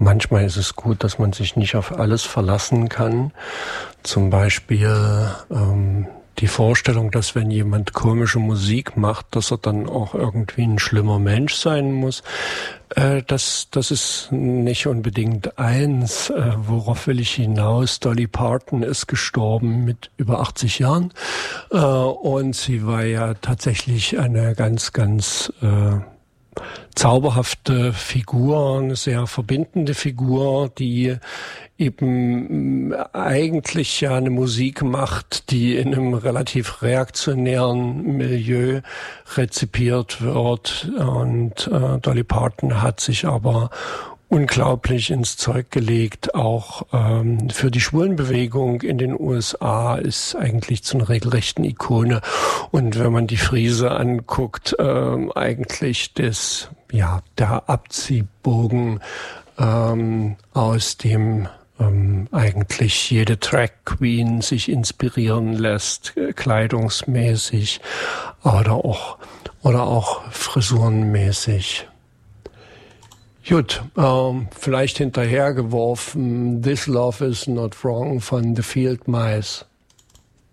manchmal ist es gut, dass man sich nicht auf alles verlassen kann. Zum Beispiel die Vorstellung, dass wenn jemand komische Musik macht, dass er dann auch irgendwie ein schlimmer Mensch sein muss. Das ist nicht unbedingt eins. Worauf will ich hinaus? Dolly Parton ist gestorben mit über 80 Jahren. Und sie war ja tatsächlich eine ganz, ganz zauberhafte Figur, eine sehr verbindende Figur, die eben eigentlich ja eine Musik macht, die in einem relativ reaktionären Milieu rezipiert wird. Und Dolly Parton hat sich aber unglaublich ins Zeug gelegt, auch für die Schwulenbewegung in den USA, ist eigentlich zu einer regelrechten Ikone. Und wenn man die Friese anguckt, eigentlich der Abziehbogen aus dem eigentlich jede Drag Queen sich inspirieren lässt, kleidungsmäßig oder auch frisurenmäßig. Gut, vielleicht hinterhergeworfen, This Love Is Not Wrong von The Field Mice.